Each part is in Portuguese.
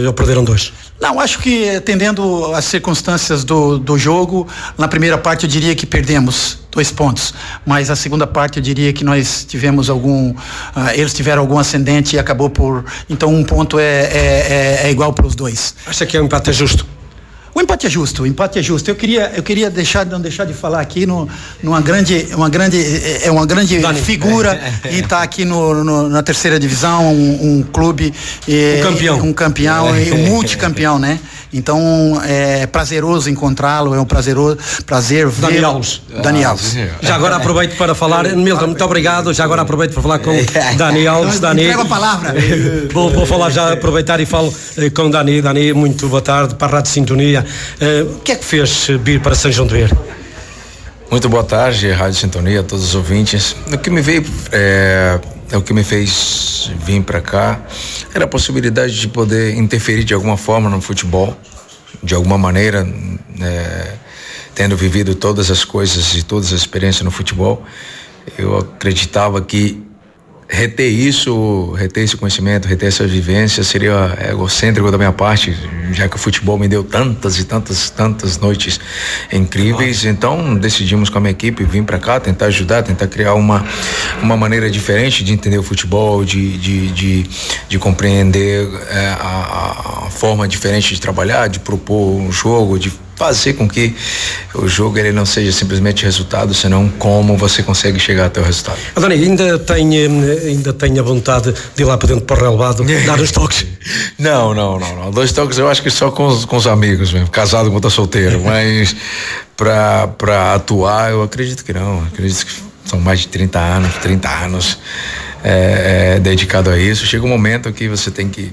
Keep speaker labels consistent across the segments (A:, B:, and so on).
A: ou perderam 2?
B: Não, acho que atendendo às circunstâncias do jogo, na primeira parte eu diria que perdemos 2 pontos, mas a segunda parte eu diria que nós tivemos eles tiveram algum ascendente e acabou então 1 ponto é igual para os 2.
A: Acha que o empate é justo?
B: O empate é justo. Eu queria não deixar de falar aqui uma grande Dani, figura e tá aqui na terceira divisão, um clube, um campeão e um multicampeão, né? Então é prazeroso encontrá-lo, é um prazer ver Dani Alves.
A: Já agora aproveito para falar, Milton, muito obrigado. Já agora aproveito para falar com Dani Alves. Dani,
B: entrega a palavra.
A: Vou falar já, aproveitar e falo com Dani. Dani, muito boa tarde para a Rádio Sintonia. O que é que fez vir para São João de Ver?
C: Muito boa tarde, Rádio Sintonia, a todos os ouvintes. O que me fez vir para cá era a possibilidade de poder interferir de alguma forma no futebol, de alguma maneira, tendo vivido todas as coisas e todas as experiências no futebol. Eu acreditava que reter esse conhecimento, reter essa vivência seria egocêntrico da minha parte, já que o futebol me deu tantas e tantas noites incríveis. Então decidimos com a minha equipe vir para cá, tentar ajudar, tentar criar uma maneira diferente de entender o futebol, de compreender a forma diferente de trabalhar, de propor um jogo, de fazer com que o jogo ele não seja simplesmente resultado, senão como você consegue chegar até o resultado.
A: Dani, ainda tem a vontade de ir lá para dentro para o relevado, dar os toques?
C: Não. 2 toques eu acho que só com os amigos mesmo, casado quando tá solteiro, mas para atuar eu acredito que não. Acredito que são mais de 30 anos dedicado a isso. Chega um momento que você tem que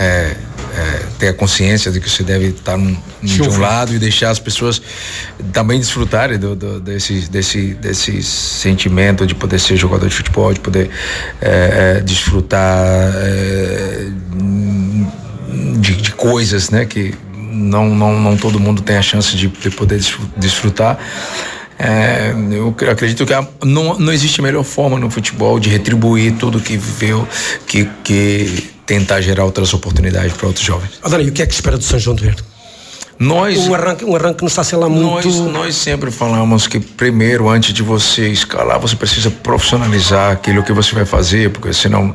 C: ter a consciência de que você deve estar de um lado e deixar as pessoas também desfrutarem desse sentimento de poder ser jogador de futebol, de poder desfrutar de coisas, né, que não todo mundo tem a chance de poder desfrutar. Eu acredito que não existe melhor forma no futebol de retribuir tudo que viveu que tentar gerar outras oportunidades para outros jovens.
A: Dani, o que é que se espera do São João de Verde? Um arranque não está a ser lá muito...
C: Nós sempre falamos que primeiro, antes de você escalar, você precisa profissionalizar aquilo que você vai fazer, porque senão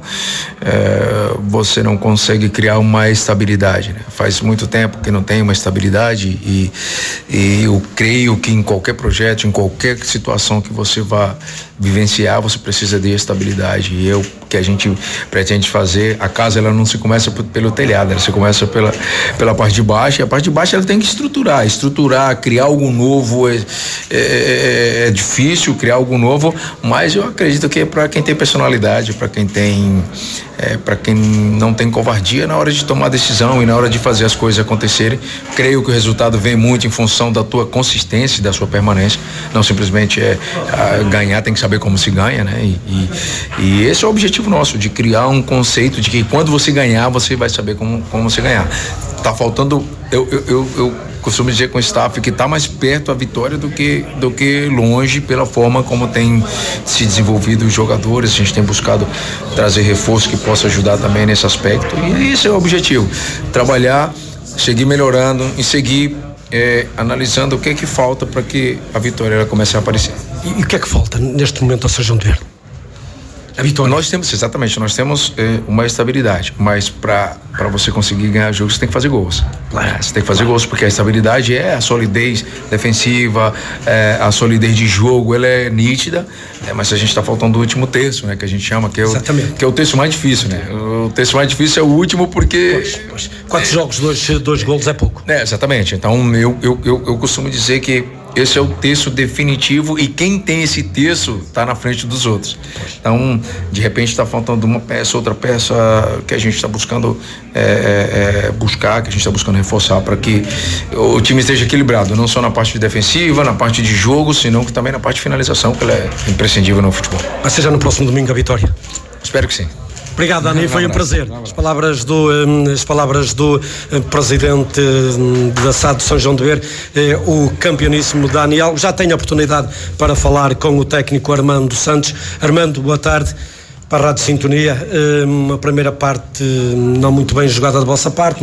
C: você não consegue criar uma estabilidade, né? Faz muito tempo que não tem uma estabilidade e eu creio que em qualquer projeto, em qualquer situação que você vá vivenciar, você precisa de estabilidade. E que a gente pretende fazer, a casa ela não se começa pelo telhado, ela se começa pela parte de baixo, e a parte de baixo ela tem que estruturar, criar algo novo. É difícil criar algo novo, mas eu acredito que é para quem tem personalidade, para quem não tem covardia na hora de tomar decisão e na hora de fazer as coisas acontecerem. Creio que o resultado vem muito em função da tua consistência e da sua permanência, não simplesmente ganhar, tem que saber como se ganha, né? E esse é o objetivo nosso, de criar um conceito de que quando você ganhar, você vai saber como você ganhar. Tá faltando, eu costumo dizer com o staff que tá mais perto a vitória do que longe, pela forma como tem se desenvolvido os jogadores. A gente tem buscado trazer reforço que possa ajudar também nesse aspecto, e esse é o objetivo, trabalhar, seguir melhorando e seguir analisando o que é que falta para que a vitória ela comece a aparecer.
A: E o que é que falta neste momento ao São João de Verde? A vitória.
C: Nós temos uma estabilidade, mas para você conseguir ganhar jogos, você tem que fazer gols. Você tem que fazer gols, porque a estabilidade é a solidez defensiva, a solidez de jogo, ela é nítida, mas a gente está faltando o último terço, né, que a gente chama, que é o terço mais difícil, né? O terço mais difícil é o último, porque...
A: Pois. 4 jogos, 2 gols é pouco.
C: Exatamente. Então, eu costumo dizer que esse é o terço definitivo, e quem tem esse terço está na frente dos outros. Então, de repente está faltando uma peça, outra peça que a gente está buscando buscar, que a gente está buscando reforçar para que o time esteja equilibrado, não só na parte defensiva, na parte de jogo, senão que também na parte de finalização, que ela é imprescindível no futebol.
A: Vai ser já no próximo domingo a vitória?
C: Espero que sim.
A: Obrigado, Dani, foi um prazer. As palavras do presidente da SAD de São João de Ver, o campeoníssimo Dani Alves. Já tenho a oportunidade para falar com o técnico Armando Santos. Armando, boa tarde, para a Rádio Sintonia. Uma primeira parte não muito bem jogada da vossa parte,